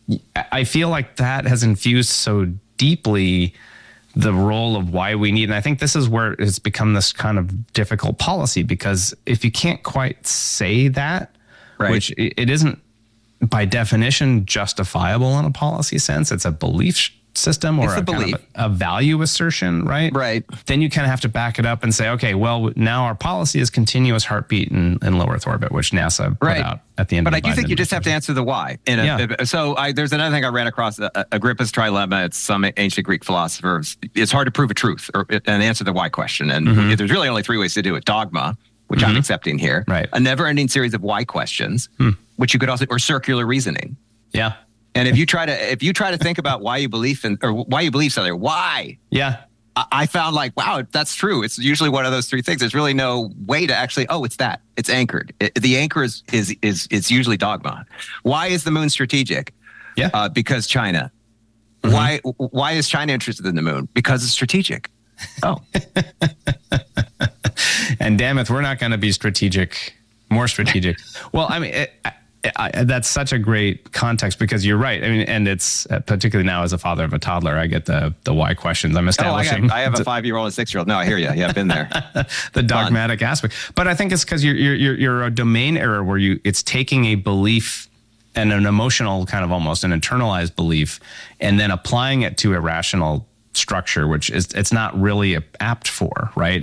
I feel like that has infused so deeply the role of why we need. And I think this is where it's become this kind of difficult policy, because if you can't quite say that, right, which it isn't by definition justifiable in a policy sense, it's a belief system or kind of a value assertion, right? Right. Then you kind of have to back it up and say, okay, well, now our policy is continuous heartbeat in low Earth orbit, which NASA put out at the end of the But I do think you just have to answer the why. So there's another thing I ran across, Agrippa's trilemma. It's some ancient Greek philosopher. It's hard to prove a truth and answer the why question. And there's really only three ways to do it. Dogma, which I'm accepting here. Right. A never-ending series of why questions, which you could also, or circular reasoning. Yeah. And if you try to think about why you believe something, why? Yeah. I found like, wow, that's true. It's usually one of those three things. There's really no way to actually, it's that. It's anchored. The anchor is usually dogma. Why is the moon strategic? Yeah. Because China. Why is China interested in the moon? Because it's strategic. Oh. And damn it, we're not going to be more strategic. Well, I mean, that's such a great context, because you're right. I mean, and it's particularly now as a father of a toddler, I get the why questions. I'm establishing. I have a 5-year-old and a 6-year-old. No, I hear you. Yeah, I've been there. The dogmatic aspect, but I think it's because you're a domain error where it's taking a belief and an emotional kind of almost an internalized belief, and then applying it to a rational structure, which it's not really apt for, right?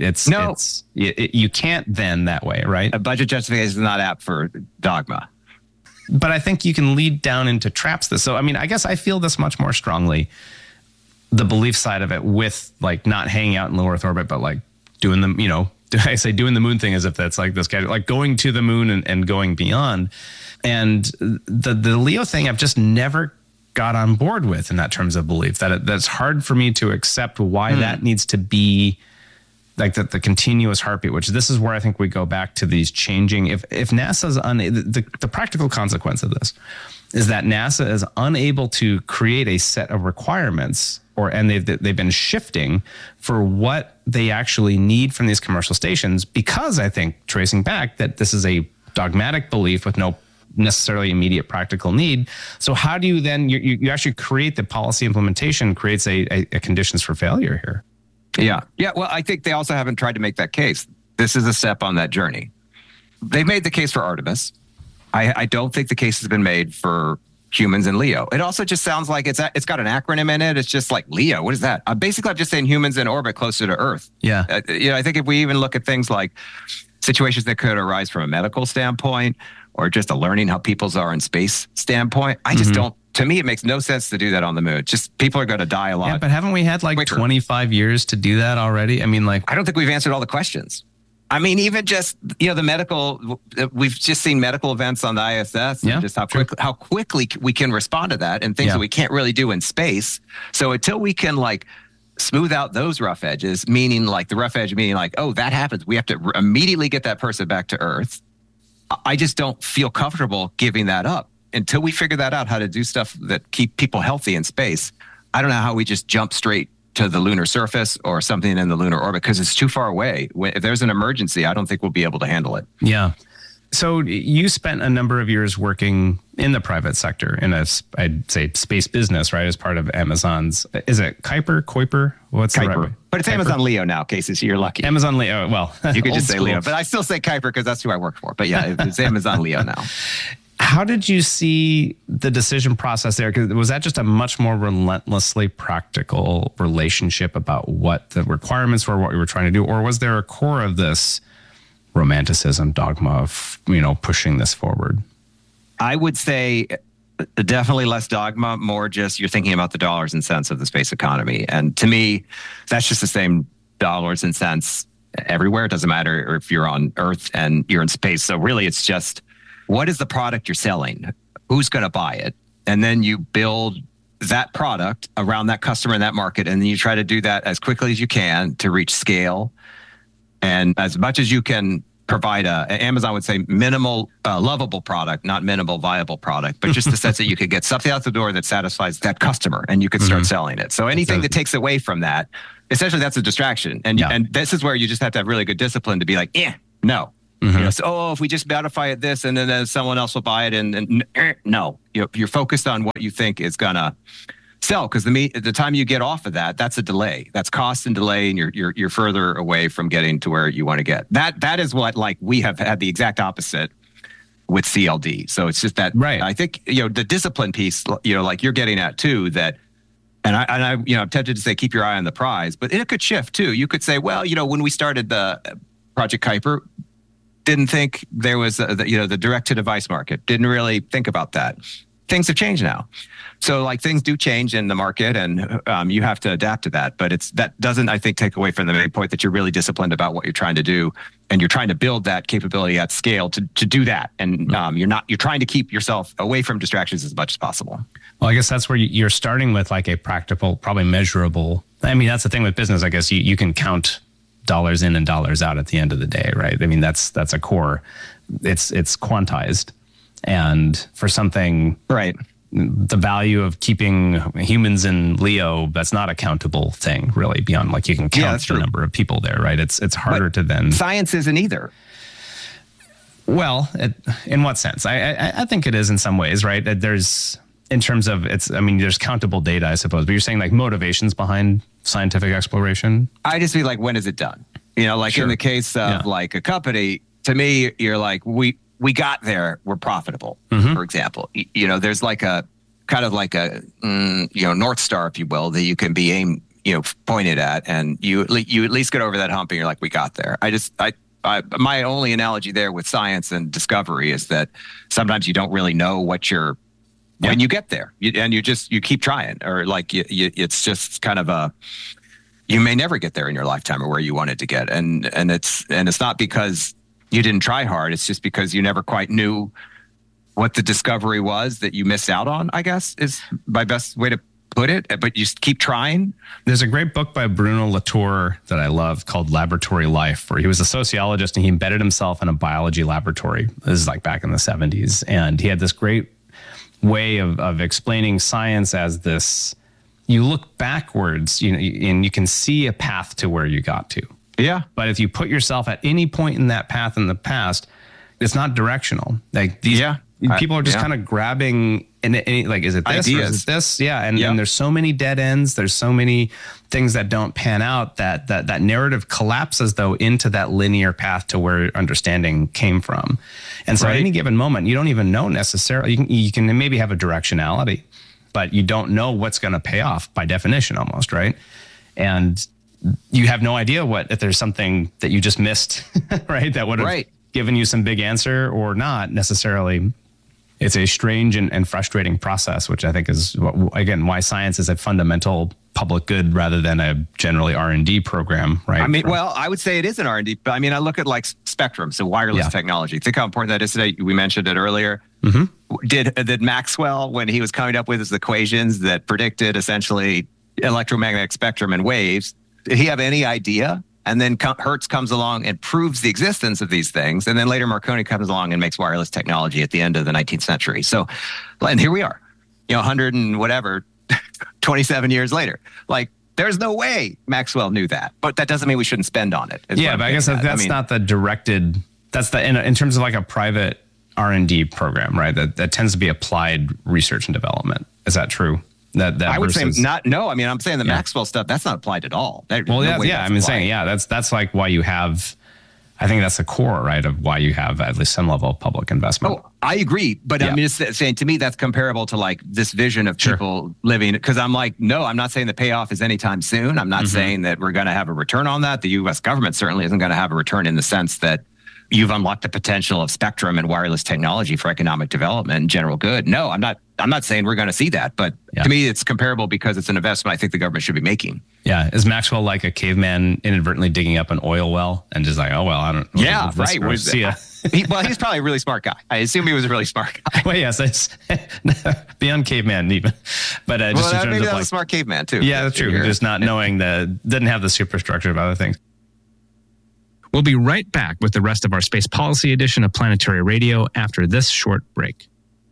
You can't then that way, right? A budget justification is not apt for dogma. But I think you can lead down into traps. So, I mean, I guess I feel this much more strongly, the belief side of it, with like not hanging out in low Earth orbit, but like doing the, I say doing the moon thing as if that's like this guy, like going to the moon and going beyond. And the Leo thing, I've just never got on board with in that terms of belief, that's hard for me to accept why that needs to be like the continuous heartbeat, which this is where I think we go back to these changing. If NASA's the practical consequence of this is that NASA is unable to create a set of requirements, and they've been shifting for what they actually need from these commercial stations, because I think, tracing back, that this is a dogmatic belief with no necessarily immediate practical need. So how do you then you actually create the policy implementation creates a conditions for failure here? Yeah. Well, I think they also haven't tried to make that case. This is a step on that journey. They've made the case for Artemis. I don't think the case has been made for humans and Leo. It also just sounds like it's got an acronym in it. It's just like Leo. What is that? Basically, I'm just saying humans in orbit closer to Earth. Yeah. I think if we even look at things like situations that could arise from a medical standpoint, or just a learning how people's are in space standpoint, I just don't. To me, it makes no sense to do that on the moon. Just people are going to die a lot. Yeah, but haven't we had like quicker. 25 years to do that already? I mean, like, I don't think we've answered all the questions. I mean, even just, the medical, we've just seen medical events on the ISS, and just how quickly we can respond to that, and things that we can't really do in space. So until we can like smooth out those rough edges, meaning like the rough edge, meaning like, that happens, we have to immediately get that person back to Earth. I just don't feel comfortable giving that up. Until we figure that out, how to do stuff that keep people healthy in space, I don't know how we just jump straight to the lunar surface or something in the lunar orbit, because it's too far away. If there's an emergency, I don't think we'll be able to handle it. Yeah. So you spent a number of years working in the private sector in I'd say space business, right? As part of Amazon's, is it Kuiper? What's Kuiper. The right way? But it's Kuiper. Amazon Leo now, Casey, so you're lucky. Amazon Leo, well. You could just say Leo, but I still say Kuiper because that's who I work for. But yeah, it's Amazon Leo now. How did you see the decision process there? Because was that just a much more relentlessly practical relationship about what the requirements were, what we were trying to do? Or was there a core of this romanticism, dogma of, pushing this forward? I would say definitely less dogma, more just you're thinking about the dollars and cents of the space economy. And to me, that's just the same dollars and cents everywhere. It doesn't matter if you're on Earth and you're in space. So really, it's just, what is the product you're selling? Who's going to buy it? And then you build that product around that customer in that market. And then you try to do that as quickly as you can to reach scale. And as much as you can provide Amazon would say minimal lovable product, not minimal viable product, but just the sense that you could get something out the door that satisfies that customer and you could start selling it. So anything that takes away from that, essentially that's a distraction. And this is where you just have to have really good discipline to be like, no. You know, so, if we just modify it this, and then someone else will buy it, and no, you're focused on what you think is gonna sell, because the time you get off of that, that's a delay. That's cost and delay, and you're further away from getting to where you want to get. That is what, like, we have had the exact opposite with CLD. So it's just that, right. I think, the discipline piece, like you're getting at too, that, and I I'm tempted to say keep your eye on the prize, but it could shift too. You could say, well, when we started the Project Kuiper, didn't think there was the direct to device market. Didn't really think about that. Things have changed now. So, like, things do change in the market, and you have to adapt to that. But that doesn't, I think, take away from the main point that you're really disciplined about what you're trying to do, and you're trying to build that capability at scale to do that. And you're trying to keep yourself away from distractions as much as possible. Well, I guess that's where you're starting with, like, a practical, probably measurable. I mean, that's the thing with business. I guess you can count dollars in and dollars out at the end of the day, right? I mean, that's a core. It's quantized, and for something, right, the value of keeping humans in Leo, that's not a countable thing, really, beyond, like, you can count the number of people there, right? It's harder to then. Science isn't either. Well, in what sense? I think it is in some ways, right? There's, in terms of there's countable data, I suppose, but you're saying, like, motivations behind scientific exploration? I just feel like, when is it done? In the case of like a company, to me, you're like, we got there, we're profitable, for example. There's like a kind of like a, North Star, if you will, that you can be pointed at, and you at least get over that hump, and you're like, we got there. My only analogy there with science and discovery is that sometimes you don't really know what when you get there, and you keep trying, or like it's just kind of you may never get there in your lifetime or where you wanted to get, and it's not because you didn't try hard. It's just because you never quite knew what the discovery was that you missed out on, I guess, is my best way to put it. But you just keep trying. There's a great book by Bruno Latour that I love called Laboratory Life, where he was a sociologist and he embedded himself in a biology laboratory. This is like back in the 70s. And he had this great way of explaining science as this, you look backwards, and you can see a path to where you got to. Yeah. But if you put yourself at any point in that path in the past, it's not directional. Like, these people are just kind of grabbing like, is it this ideas, or is it this? Yeah. And there's so many dead ends. There's so many things that don't pan out that narrative collapses, though, into that linear path to where understanding came from. And so at any given moment, you don't even know necessarily. You can maybe have a directionality, but you don't know what's going to pay off by definition, almost, right? And you have no idea if there's something that you just missed, right? That would have given you some big answer or not necessarily. It's a strange and frustrating process, which I think is, again, why science is a fundamental public good rather than a generally R&D program, right? I mean, I would say it is an R&D, but I mean, I look at, like, spectrum, so wireless technology. Think how important that is today. We mentioned it earlier. Did Maxwell, when he was coming up with his equations that predicted essentially electromagnetic spectrum and waves, did he have any idea? And then Hertz comes along and proves the existence of these things. And then later Marconi comes along and makes wireless technology at the end of the 19th century. So, and here we are, 100 and whatever, 27 years later. Like, there's no way Maxwell knew that. But that doesn't mean we shouldn't spend on it. Yeah, but I guess that's not the directed, that's the, in terms of like a private R&D program, right? That tends to be applied research and development. Is that true? That I would say not. No, I mean, I'm saying the Maxwell stuff, that's not applied at all. I'm saying, that's like why you have, I think that's the core, right, of why you have at least some level of public investment. Oh, I agree. But I'm just saying, to me, that's comparable to, like, this vision of people living, because I'm like, no, I'm not saying the payoff is anytime soon. I'm not saying that we're going to have a return on that. The U.S. government certainly isn't going to have a return in the sense that you've unlocked the potential of spectrum and wireless technology for economic development and general good. No, I'm not saying we're going to see that, but to me, it's comparable because it's an investment I think the government should be making. Yeah. Is Maxwell like a caveman inadvertently digging up an oil well and just like, oh, well, I don't know. Yeah, right. See ya. He's probably a really smart guy. I assume he was a really smart guy. Well, yes, it's beyond caveman even. But just in terms maybe of, that's like, a smart caveman too. Yeah, that's true. Just not knowing didn't have the superstructure of other things. We'll be right back with the rest of our space policy edition of Planetary Radio after this short break.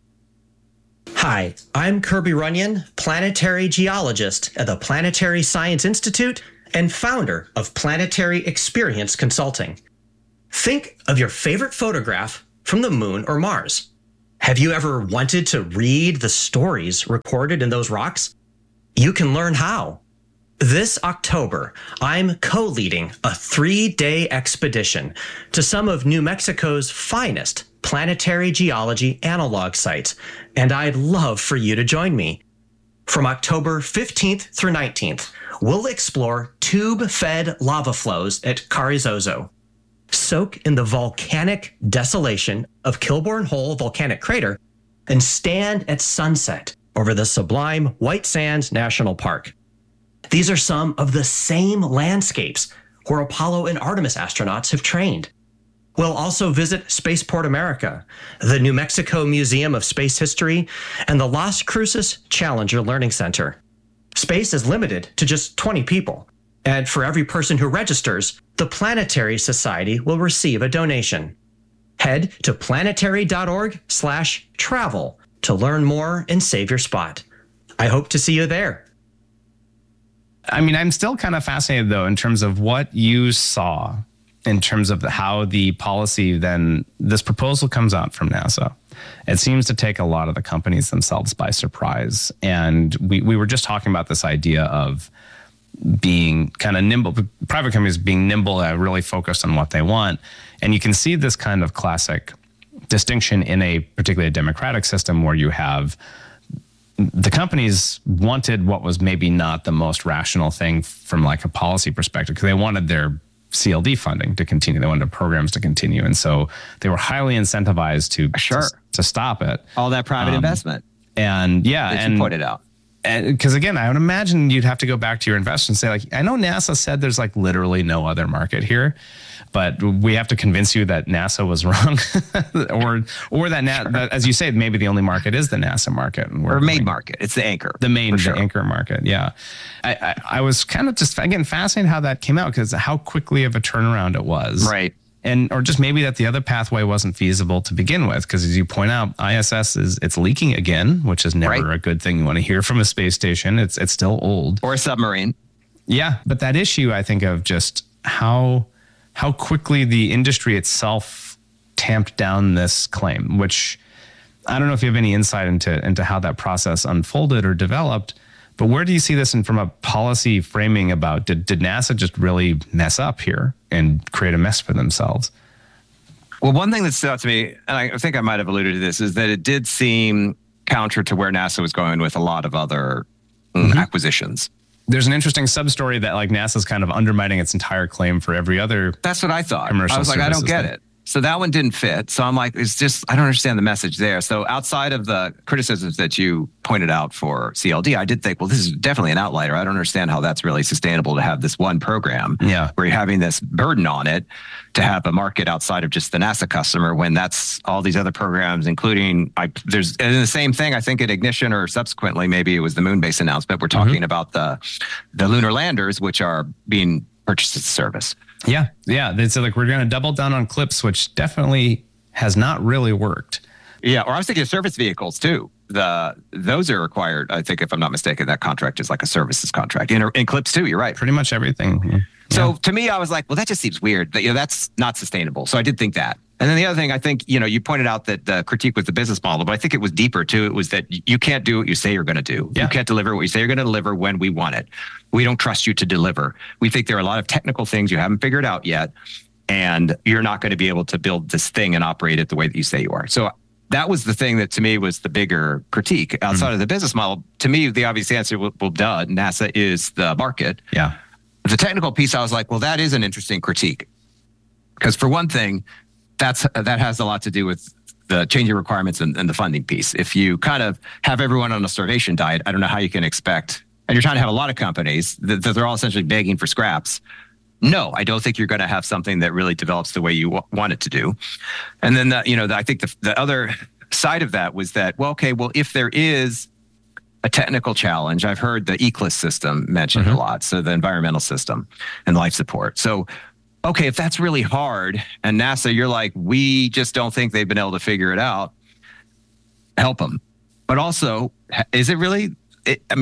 Hi, I'm Kirby Runyon, planetary geologist at the Planetary Science Institute and founder of Planetary Experience Consulting. Think of your favorite photograph from the moon or Mars. Have you ever wanted to read the stories recorded in those rocks? You can learn how. This October, I'm co-leading a 3-day expedition to some of New Mexico's finest planetary geology analog sites, and I'd love for you to join me. From October 15th through 19th, we'll explore tube-fed lava flows at Carrizozo, soak in the volcanic desolation of Kilbourne Hole Volcanic Crater, and stand at sunset over the sublime White Sands National Park. These are some of the same landscapes where Apollo and Artemis astronauts have trained. We'll also visit Spaceport America, the New Mexico Museum of Space History, and the Las Cruces Challenger Learning Center. Space is limited to just 20 people, and for every person who registers, the Planetary Society will receive a donation. Head to planetary.org/travel to learn more and save your spot. I hope to see you there. I mean, I'm still kind of fascinated, though, in terms of what you saw in terms of how the policy then, this proposal comes out from NASA. It seems to take a lot of the companies themselves by surprise. And we were just talking about this idea of being kind of nimble, private companies being nimble and really focused on what they want. And you can see this kind of classic distinction in a particularly a democratic system where you have the companies wanted what was maybe not the most rational thing from like a policy perspective, because they wanted their CLD funding to continue. They wanted programs to continue. And so they were highly incentivized to stop it. All that private investment. And you pointed out. Because again, I would imagine you'd have to go back to your investors and say, like, I know NASA said there's like literally no other market here, but we have to convince you that NASA was wrong, or that as you say, maybe the only market is the NASA market, or main market. It's the anchor, the anchor market. Yeah, I was kind of just again fascinated how that came out, because how quickly of a turnaround it was, right? Or just maybe that the other pathway wasn't feasible to begin with, because as you point out, ISS it's leaking again, which is never a good thing you want to hear from a space station. It's still old, or a submarine. Yeah, but that issue, I think, of just how quickly the industry itself tamped down this claim, which I don't know if you have any insight into how that process unfolded or developed. But where do you see this from a policy framing about, did NASA just really mess up here and create a mess for themselves? Well, one thing that stood out to me, and I think I might have alluded to this, is that it did seem counter to where NASA was going with a lot of other acquisitions. There's an interesting sub-story that like NASA's kind of undermining its entire claim for every other. That's what I thought. I was like, I don't get it. So that one didn't fit. So I'm like, it's just, I don't understand the message there. So outside of the criticisms that you pointed out for CLD, I did think, well, this is definitely an outlier. I don't understand how that's really sustainable to have this one program where you're having this burden on it to have a market outside of just the NASA customer, when that's all these other programs, including there's the same thing, I think at Ignition, or subsequently, maybe it was the Moonbase announcement. We're talking about the lunar landers, which are being purchased as a service. Yeah. They said, like, we're going to double down on CLPS, which definitely has not really worked. Yeah, or I was thinking of service vehicles too. Those are required. I think, if I'm not mistaken, that contract is like a services contract. In CLPS too, you're right. Pretty much everything. Yeah. So to me, I was like, well, that just seems weird. That's not sustainable. So I did think that. And then the other thing, I think, you pointed out that the critique was the business model, but I think it was deeper too. It was that you can't do what you say you're going to do. Yeah. You can't deliver what you say you're going to deliver when we want it. We don't trust you to deliver. We think there are a lot of technical things you haven't figured out yet, and you're not going to be able to build this thing and operate it the way that you say you are. So that was the thing that to me was the bigger critique outside of the business model. To me, the obvious answer, well, duh, NASA is the market. Yeah. The technical piece, I was like, well, that is an interesting critique. Because for one thing, that has a lot to do with the changing requirements and the funding piece. If you kind of have everyone on a starvation diet, I don't know how you can expect, and you're trying to have a lot of companies that they're all essentially begging for scraps. No, I don't think you're going to have something that really develops the way you want it to do. And then, I think the other side of that was that, if there is a technical challenge, I've heard the ECLSS system mentioned a lot, so the environmental system and life support. So, okay, if that's really hard, and NASA, you're like, we just don't think they've been able to figure it out, help them. But also, is it really,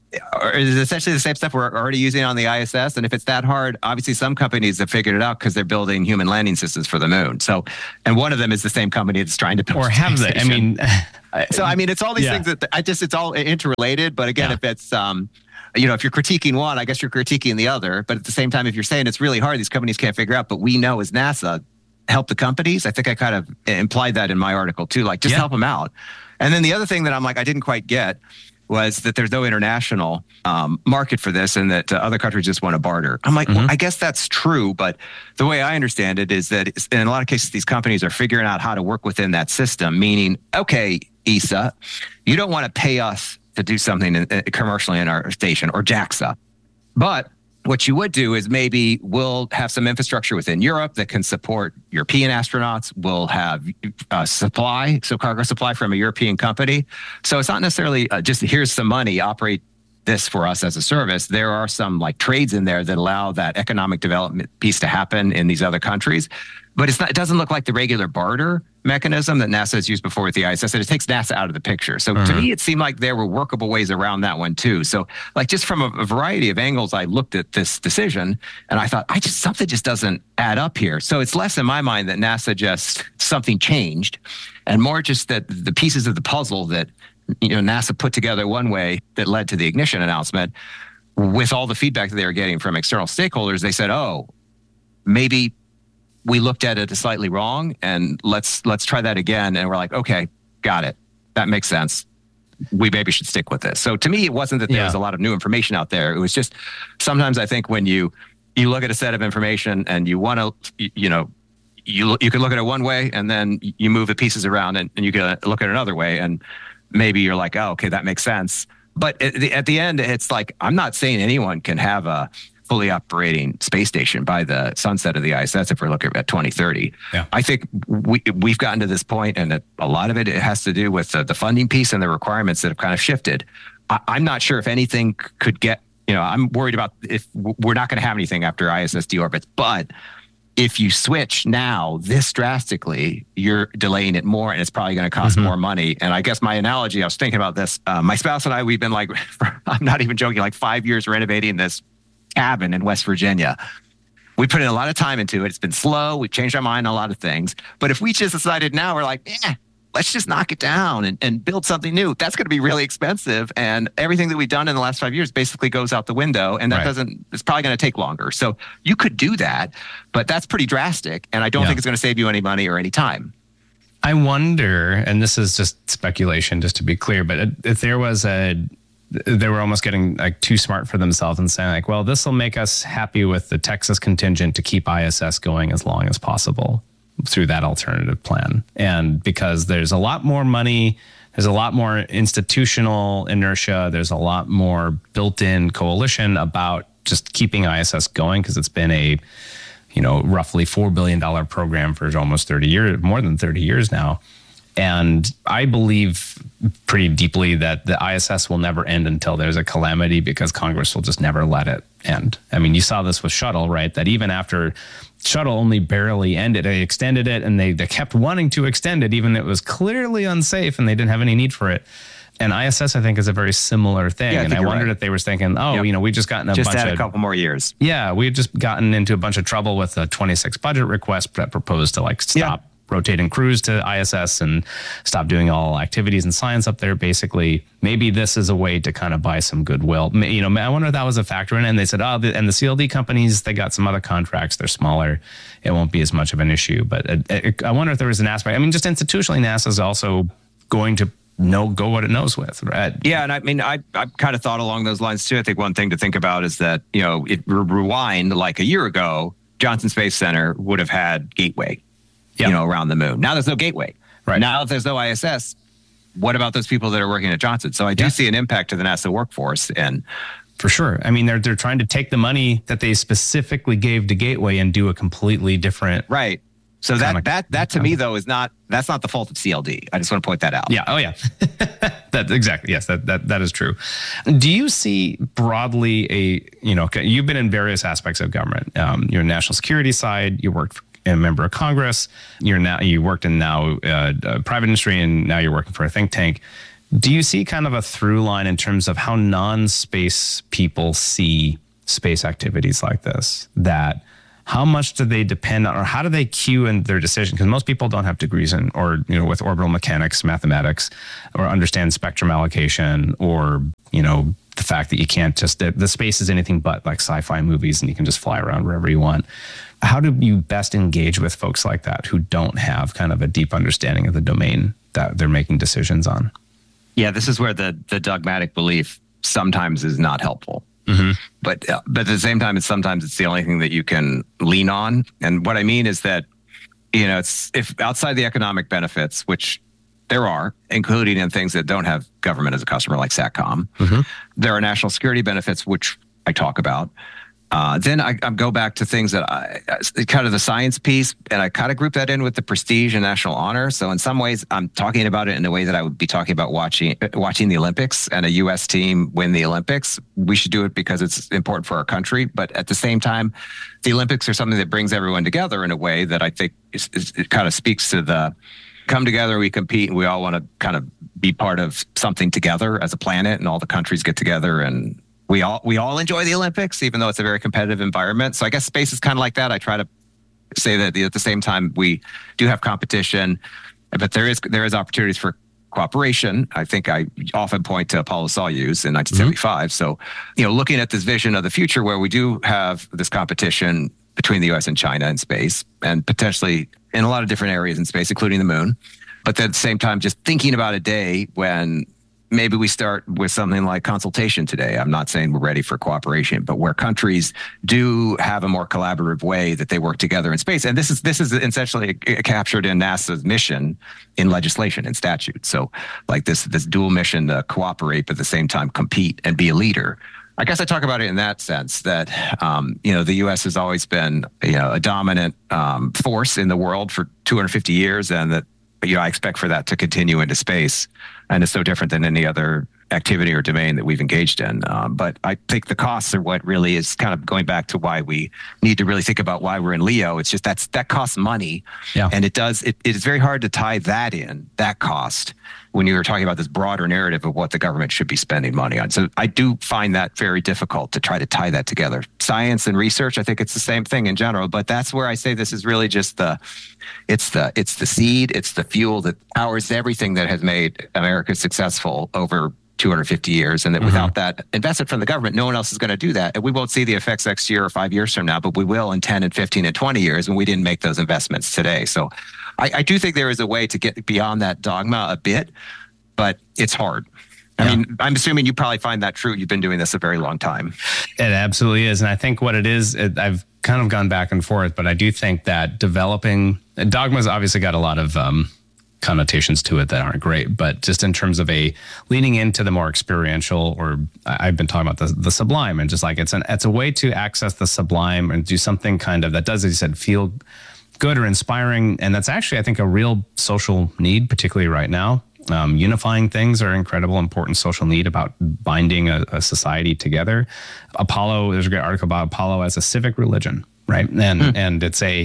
is essentially the same stuff we're already using on the ISS. And if it's that hard, obviously some companies have figured it out because they're building human landing systems for the moon. So, and one of them is the same company that's trying to build. Or have they? I mean, it's all these things that it's all interrelated. But again, if it's, if you're critiquing one, I guess you're critiquing the other. But at the same time, if you're saying it's really hard, these companies can't figure out, but we know as NASA, help the companies. I think I kind of implied that in my article too, like just help them out. And then the other thing that I'm like, I didn't quite get was that there's no international market for this and that other countries just want to barter. I'm like, well, I guess that's true. But the way I understand it is that in a lot of cases, these companies are figuring out how to work within that system, meaning, okay, ESA, you don't want to pay us to do something commercially in our station, or JAXA. But what you would do is maybe we'll have some infrastructure within Europe that can support European astronauts. We'll have supply, so cargo supply from a European company. So it's not necessarily just here's some money, operate this for us as a service. There are some like trades in there that allow that economic development piece to happen in these other countries. But it doesn't look like the regular barter mechanism that NASA has used before with the ISS, and it takes NASA out of the picture. So to me, it seemed like there were workable ways around that one too. So like just from a variety of angles, I looked at this decision and I thought, something just doesn't add up here. So it's less in my mind that NASA something changed, and more just that the pieces of the puzzle that NASA put together one way that led to the ignition announcement, with all the feedback that they were getting from external stakeholders, they said, oh, maybe we looked at it slightly wrong, and let's try that again. And we're like, okay, got it. That makes sense. We maybe should stick with this. So to me, it wasn't that there was a lot of new information out there. It was just sometimes I think when you look at a set of information and you want to, you can look at it one way and then you move the pieces around and you can look at it another way. And maybe you're like, oh, okay, that makes sense. But at the end, it's like, I'm not saying anyone can have a fully operating space station by the sunset of the ISS if we're looking at 2030. Yeah. I think we've gotten to this point, and a lot of it has to do with the funding piece and the requirements that have kind of shifted. I'm not sure if anything could get, I'm worried about if we're not going to have anything after ISS deorbits, but if you switch now this drastically, you're delaying it more, and it's probably going to cost more money. And I guess my analogy, I was thinking about this, my spouse and I, we've been like, I'm not even joking, like 5 years renovating this cabin in West Virginia. We put in a lot of time into it. It's been slow. We've changed our mind on a lot of things. But if we just decided now, we're like, let's just knock it down and build something new. That's going to be really expensive. And everything that we've done in the last 5 years basically goes out the window. And that it's probably going to take longer. So you could do that, but that's pretty drastic. And I don't think it's going to save you any money or any time. I wonder, and this is just speculation, just to be clear, but if there was they were almost getting like too smart for themselves and saying like, well, this will make us happy with the Texas contingent to keep ISS going as long as possible through that alternative plan. And because there's a lot more money, there's a lot more institutional inertia, there's a lot more built-in coalition about just keeping ISS going, because it's been a, roughly $4 billion program for almost 30 years, more than 30 years now. And I believe pretty deeply that the ISS will never end until there's a calamity, because Congress will just never let it end. I mean, you saw this with Shuttle, right? That even after Shuttle only barely ended, they extended it, and they kept wanting to extend it, even though it was clearly unsafe and they didn't have any need for it. And ISS, I think, is a very similar thing. Yeah, and I wondered if they were thinking, we just gotten just add a couple more years. Yeah, we had just gotten into a bunch of trouble with the 26 budget request that proposed to stop rotating crews to ISS and stop doing all activities and science up there. Basically, maybe this is a way to kind of buy some goodwill. I wonder if that was a factor in it. And they said, and the CLD companies, they got some other contracts. They're smaller. It won't be as much of an issue. But I wonder if there was an aspect. I mean, just institutionally, NASA is also going to go what it knows with, right? Yeah, and I mean, I kind of thought along those lines too. I think one thing to think about is that, it rewind like a year ago, Johnson Space Center would have had Gateway. Around the moon. Now there's no Gateway. Right. Now if there's no ISS, what about those people that are working at Johnson? So I do see an impact to the NASA workforce. And for sure. I mean, they're trying to take the money that they specifically gave to Gateway and do a completely different. Right. So that to me though that's not the fault of CLD. I just want to point that out. Yeah. Oh yeah. That's exactly. Yes, that is true. Do you see broadly you've been in various aspects of government. You're in national security side, you worked a member of Congress. You worked in private industry, and now you're working for a think tank. Do you see kind of a through line in terms of how non-space people see space activities like this? That how much do they depend on, or how do they cue in their decision? Because most people don't have degrees in, or with orbital mechanics, mathematics, or understand spectrum allocation, or the fact that you can't just the space is anything but like sci-fi movies, and you can just fly around wherever you want. How do you best engage with folks like that who don't have kind of a deep understanding of the domain that they're making decisions on? Yeah, this is where the dogmatic belief sometimes is not helpful. Mm-hmm. But at the same time, sometimes it's the only thing that you can lean on. And what I mean is that, it's if outside the economic benefits, which there are, including in things that don't have government as a customer, like SATCOM, mm-hmm. there are national security benefits, which I talk about. Then I go back to things that kind of the science piece, and I kind of group that in with the prestige and national honor. So in some ways, I'm talking about it in a way that I would be talking about watching the Olympics and a U.S. team win the Olympics. We should do it because it's important for our country. But at the same time, the Olympics are something that brings everyone together in a way that I think it kind of speaks to the come together, we compete, and we all want to kind of be part of something together as a planet, and all the countries get together and we all enjoy the Olympics, even though it's a very competitive environment. So I guess space is kind of like that. I try to say that at the same time, we do have competition, but there is opportunities for cooperation. I think I often point to Apollo-Soyuz in 1975. Mm-hmm. So, looking at this vision of the future where we do have this competition between the U.S. and China in space, and potentially in a lot of different areas in space, including the moon. But at the same time, just thinking about a day when maybe we start with something like consultation today. I'm not saying we're ready for cooperation, but where countries do have a more collaborative way that they work together in space. And this is essentially captured in NASA's mission in legislation and statute. So like this dual mission to cooperate, but at the same time compete and be a leader. I guess I talk about it in that sense that, the U.S. has always been, a dominant force in the world for 250 years, and that, I expect for that to continue into space. And it's so different than any other activity or domain that we've engaged in. But I think the costs are what really is kind of going back to why we need to really think about why we're in LEO. It's just that costs money. Yeah. And it is very hard to tie that cost, when you were talking about this broader narrative of what the government should be spending money on. So I do find that very difficult to try to tie that together. Science and research, I think it's the same thing in general, but that's where I say this is really just it's the seed, it's the fuel that powers everything that has made America successful over 250 years. And that without that investment from the government, no one else is going to do that. And we won't see the effects next year or 5 years from now, but we will in 10 and 15 and 20 years when we didn't make those investments today. So I do think there is a way to get beyond that dogma a bit, but it's hard. I mean, I'm assuming you probably find that true. You've been doing this a very long time. It absolutely is. And I think what it is, I've kind of gone back and forth, but I do think that dogma's obviously got a lot of connotations to it that aren't great, but just in terms of leaning into the more experiential, or I've been talking about the sublime, and just like it's a way to access the sublime and do something kind of that does, as you said, feel good or inspiring. And that's actually, I think, a real social need, particularly right now. Unifying things are an incredible, important social need about binding a society together. Apollo, there's a great article about Apollo as a civic religion, right? And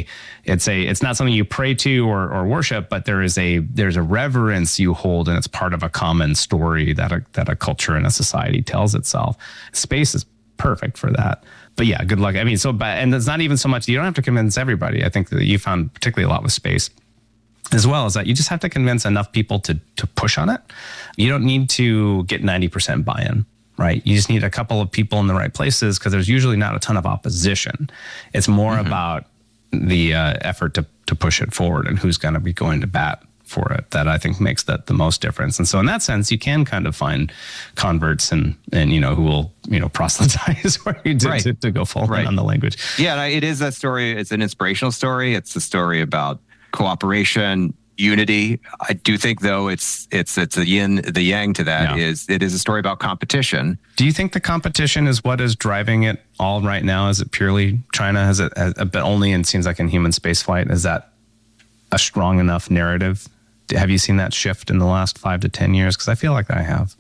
it's not something you pray to or worship, but there's a reverence you hold, and it's part of a common story that a culture and a society tells itself. Space is perfect for that. But yeah, good luck. I mean, and it's not even so much, you don't have to convince everybody. I think that you found particularly a lot with space, as well as that you just have to convince enough people to push on it. You don't need to get 90% buy-in, right? You just need a couple of people in the right places, because there's usually not a ton of opposition. It's more about the effort to push it forward and who's going to be going to bat for it that I think makes that the most difference. And so in that sense, you can kind of find converts and who will, proselytize for you to go full on the language. Yeah, it is that story. It's an inspirational story. It's a story about cooperation, unity. I do think, though, it's the yin, the yang to that. It is a story about competition. Do you think the competition is what is driving it all right now? Is it purely China? Has it, but only, and seems like in human spaceflight, is that a strong enough narrative? Have you seen that shift in the last 5 to 10 years? Because I feel like I have.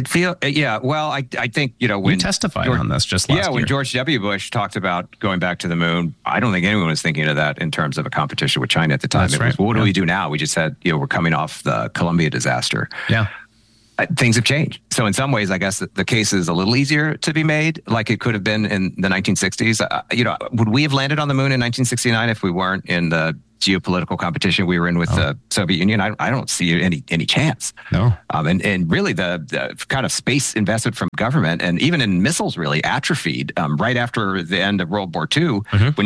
Well, I think, when you testified on this just last year. Yeah, when George W. Bush talked about going back to the moon, I don't think anyone was thinking of that in terms of a competition with China at the time. That's right. What do we do now? We just said, we're coming off the Columbia disaster. Yeah. things have changed. So in some ways, I guess the case is a little easier to be made, like it could have been in the 1960s. Would we have landed on the moon in 1969 if we weren't in the geopolitical competition we were in with the Soviet Union? I don't see any chance. No. And really the kind of space investment from government and even in missiles really atrophied right after the end of World War II.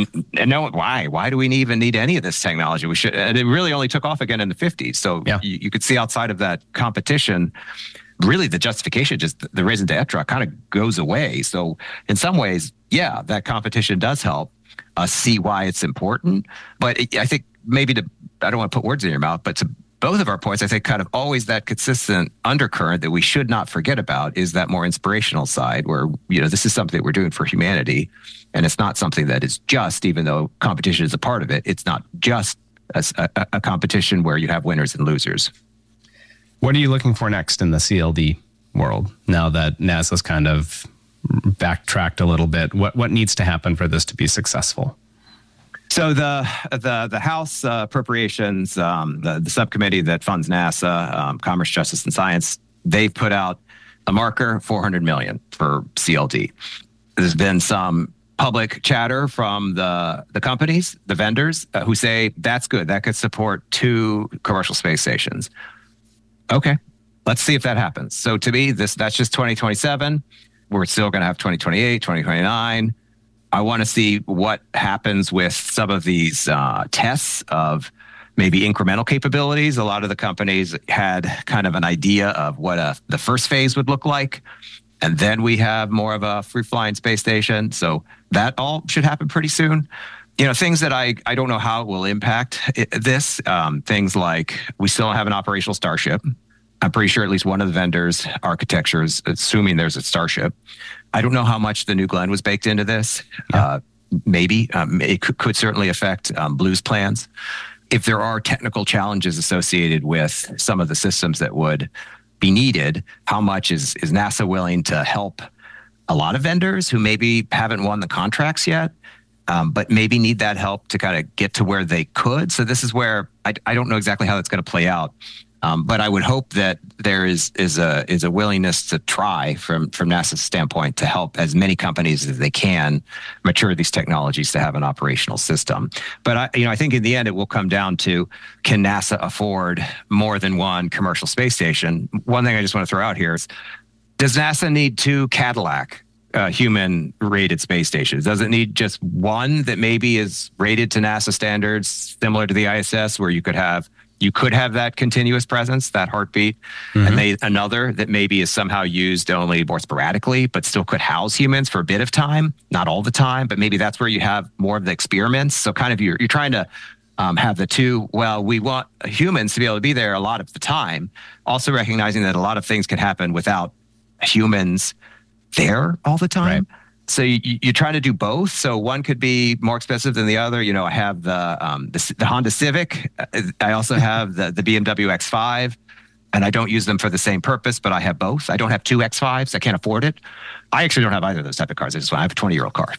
Why do we even need any of this technology? We should, and it really only took off again in the 50s. So you could see outside of that competition, really the justification, just the raison d'etre kind of goes away. So in some ways, that competition does help see why it's important. But I think maybe I don't want to put words in your mouth, but to both of our points, I think kind of always that consistent undercurrent that we should not forget about is that more inspirational side where, this is something that we're doing for humanity. And it's not something that is just, even though competition is a part of it, it's not just a competition where you have winners and losers. What are you looking for next in the CLD world now that NASA's kind of backtracked a little bit? What needs to happen for this to be successful? So the House Appropriations, the subcommittee that funds NASA, Commerce, Justice, and Science, they've put out a marker, $400 million for CLD. There's been some public chatter from the companies, the vendors, who say that's good. That could support 2 commercial space stations. Okay, let's see if that happens. So to me, that's just 2027. We're still going to have 2028, 2029. I want to see what happens with some of these tests of maybe incremental capabilities. A lot of the companies had kind of an idea of what the first phase would look like. And then we have more of a free-flying space station. So that all should happen pretty soon. Things that I don't know how it will impact this. Things like we still have an operational Starship. I'm pretty sure at least one of the vendors' architectures, assuming there's a Starship. I don't know how much the New Glenn was baked into this. Maybe. It could certainly affect Blue's plans. If there are technical challenges associated with some of the systems that would be needed, how much is NASA willing to help a lot of vendors who maybe haven't won the contracts yet, but maybe need that help to kind of get to where they could? So this is where I don't know exactly how that's going to play out. But I would hope that there is a willingness to try from NASA's standpoint to help as many companies as they can mature these technologies to have an operational system. But I think in the end it will come down to, can NASA afford more than one commercial space station? One thing I just want to throw out here is, does NASA need 2 Cadillac human rated space stations? Does it need just one that maybe is rated to NASA standards, similar to the ISS, where you could have that continuous presence, that heartbeat, and another that maybe is somehow used only more sporadically, but still could house humans for a bit of time, not all the time, but maybe that's where you have more of the experiments. So kind of you're trying to have the 2. Well, we want humans to be able to be there a lot of the time, also recognizing that a lot of things can happen without humans there all the time. Right. So you try to do both. So one could be more expensive than the other. I have the Honda Civic. I also have the BMW X5, and I don't use them for the same purpose, but I have both. I don't have 2 X5s. I can't afford it. I actually don't have either of those type of cars. I have a 20-year-old car.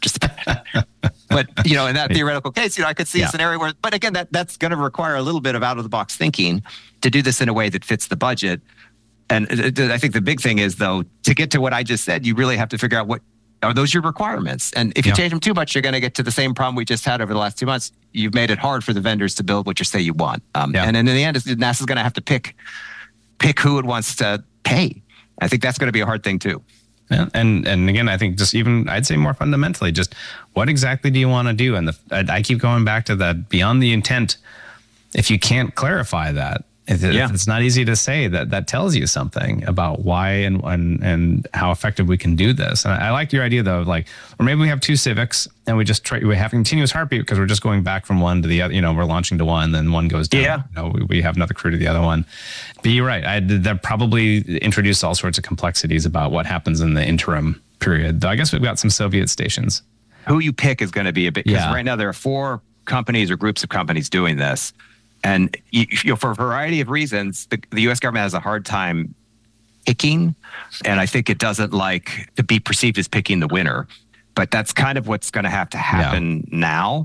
But in that theoretical case, I could see a scenario where, but again, that's going to require a little bit of out-of-the-box thinking to do this in a way that fits the budget. And I think the big thing is, though, to get to what I just said, you really have to figure out what are those your requirements. And if you change them too much, you're going to get to the same problem we just had over the last 2 months. You've made it hard for the vendors to build what you say you want. And in the end, NASA's going to have to pick who it wants to pay. I think that's going to be a hard thing too. Yeah, and again, I think just even, I'd say more fundamentally, just what exactly do you want to do? And I keep going back to that beyond the intent. If you can't clarify that, if it's not easy to say, that tells you something about why and how effective we can do this. And I like your idea though, or maybe we have 2 Civics and we have continuous heartbeat because we're just going back from one to the other. We're launching to one, then one goes down. We have another crew to the other one. But you're right. That probably introduced all sorts of complexities about what happens in the interim period. Though I guess we've got some Soviet stations. Who you pick is going to be a bit, because right now there are 4 companies or groups of companies doing this. And for a variety of reasons, the U.S. government has a hard time picking, and I think it doesn't like to be perceived as picking the winner. But that's kind of what's going to have to happen now.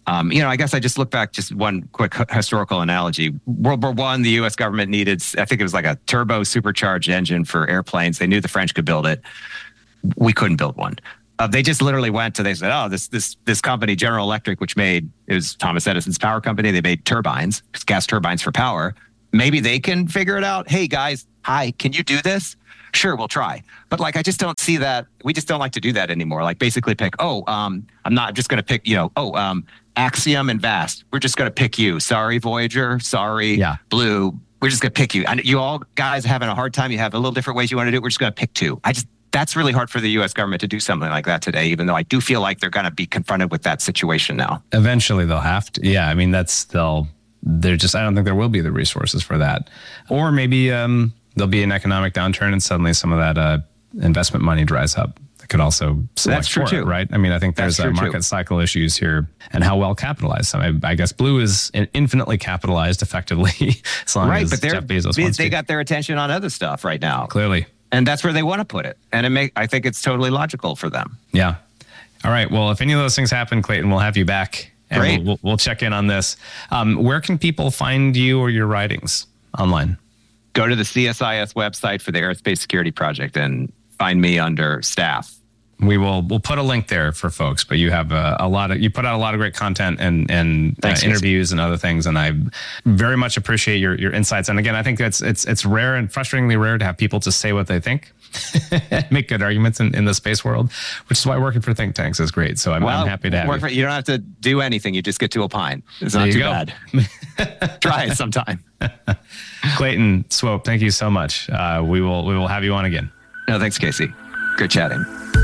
I guess I just look back, just one quick historical analogy. World War I, the U.S. government needed, I think it was like a turbo supercharged engine for airplanes. They knew the French could build it. We couldn't build one. They just literally they said, oh, this company, General Electric, it was Thomas Edison's power company. They made turbines, gas turbines for power. Maybe they can figure it out. Hey, guys, hi, can you do this? Sure, we'll try. But I just don't see that. We just don't like to do that anymore. Basically pick, I'm just going to pick, Axiom and Vast. We're just going to pick you. Sorry, Voyager. Sorry, Blue. We're just going to pick you. And you all guys are having a hard time. You have a little different ways you want to do it. We're just going to pick two. That's really hard for the U.S. government to do something like that today, even though I do feel like they're going to be confronted with that situation now. Eventually they'll have to. Yeah, I mean, I don't think there will be the resources for that. Or maybe there'll be an economic downturn and suddenly some of that investment money dries up. That could also select for it, right? I mean, I think there's market cycle issues here and how well capitalized. So I guess Blue is infinitely capitalized effectively as long as Jeff Bezos wants to. They got their attention on other stuff right now. Clearly. And that's where they want to put it. And I think it's totally logical for them. Yeah. All right. Well, if any of those things happen, Clayton, we'll have you back. And Great. We'll check in on this. Where can people find you or your writings online? Go to the CSIS website for the Aerospace Security Project and find me under staff. We'll put a link there for folks, but you have you put out a lot of great content and interviews and other things. And I very much appreciate your insights. And again, I think it's rare and frustratingly rare to have people just say what they think, make good arguments in the space world, which is why working for think tanks is great. So I'm happy to have you. You don't have to do anything. You just get to opine. It's not too bad. Try it sometime. Clayton Swope, thank you so much. We will have you on again. No, thanks, Casey. Good chatting.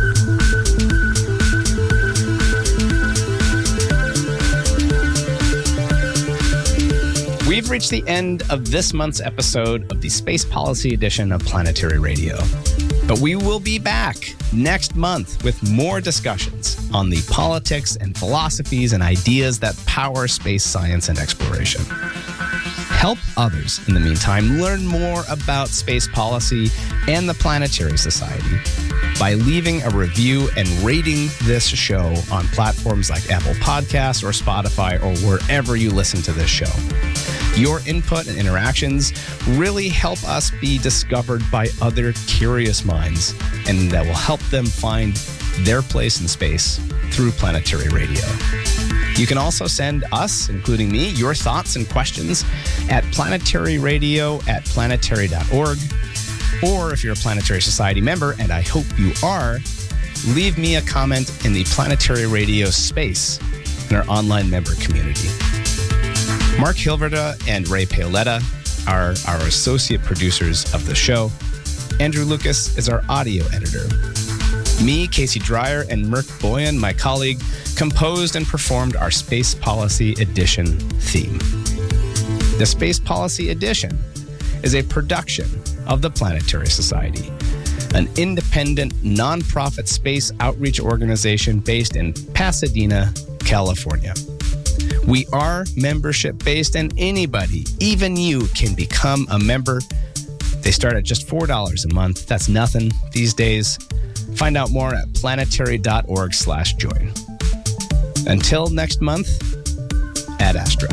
We've reached the end of this month's episode of the Space Policy Edition of Planetary Radio. But we will be back next month with more discussions on the politics and philosophies and ideas that power space science and exploration. Help others, in the meantime, learn more about space policy and the Planetary Society by leaving a review and rating this show on platforms like Apple Podcasts or Spotify or wherever you listen to this show. Your input and interactions really help us be discovered by other curious minds, and that will help them find their place in space through Planetary Radio. You can also send us, including me, your thoughts and questions at planetaryradio@planetary.org. Or if you're a Planetary Society member, and I hope you are, leave me a comment in the Planetary Radio space in our online member community. Mark Hilverda and Ray Paoletta are our associate producers of the show. Andrew Lucas is our audio editor. Me, Casey Dreyer, and Merk Boyan, my colleague, composed and performed our Space Policy Edition theme. The Space Policy Edition is a production of the Planetary Society, an independent, nonprofit space outreach organization based in Pasadena, California. We are membership-based, and anybody, even you, can become a member. They start at just $4 a month. That's nothing these days. Find out more at planetary.org/join. Until next month, Ad Astra.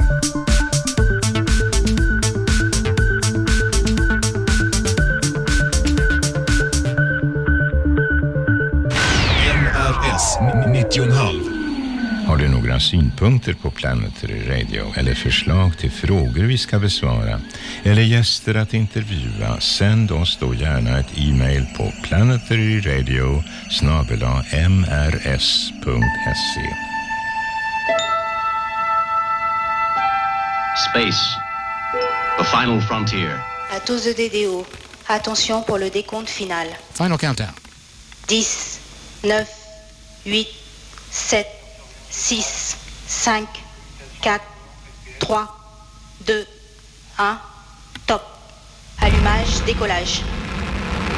NRS 90,5. Har du några synpunkter på Planetary Radio eller förslag till frågor vi ska besvara eller gäster att intervjua, sänd oss då gärna ett e-mail på planetaryradio@mrs.se. Space, the final frontier. À tous EDDO, attention pour le décompte final. Final countdown. 10, 9, 8, 7, 6, 5, 4, 3, 2, 1, top. Allumage, décollage.